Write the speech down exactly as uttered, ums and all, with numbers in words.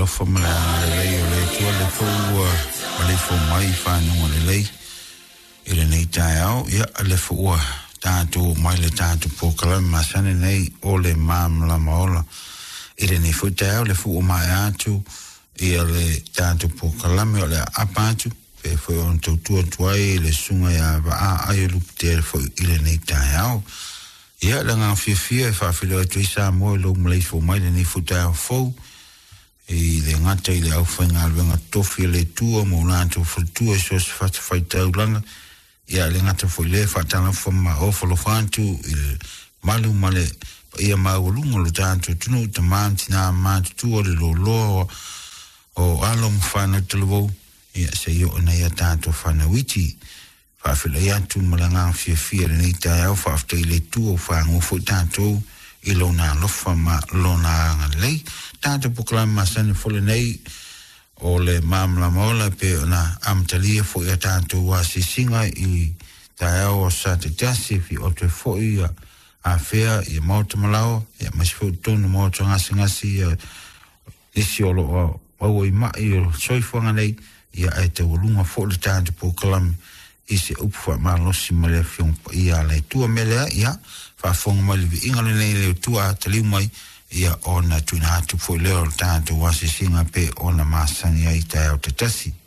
lo fomla le le to le fo le fo mai fa no le le ile nei tao ia le fo tanto mai le tanto pokala masane nei o le mam la mola ile nei fo tao le fo mai atu ia le tanto pokala me le apatu pe fo on to tu tuai le sunga ya va ai lu te fo ile nei tao ia la nga fi fi fa fi le tu sa mo lo mle fo mai le nei fo tao fo e le ngata i le au whainga alwenga tofi le tua mo nanto whatua so se whata whaitau langa ia le ngata fo le whatana whama o whalofantu i le malu male ia maulunga lo tanto tunu ta manti na mantu tua le lo loa o alo mwhana talavo ia se yo na ia tanto whana witi whawhila ia tu malanga fia fia le neita au whafta i le tua o whango fo tanto i lo na lofa ma lo na anga lei tanto pukla masane fole nei o le mamla mola pe na amtalia fo ia tanto wasi singa i taeo o sa te tasi fi o te fo ia a fea i mauta malao ia masifo tonu mauta ngasi ngasi ia isi o lo o i ma i o soifuanga nei ia ai te ulunga fo le tanto pukla i se upfa ma losi male fiong ia le tua melea ia fa fonga mali vi inga nei le tua taliu mai ia ona tuna atu fo leo tanto wasi singa pe ona masani ai tai au te tasi.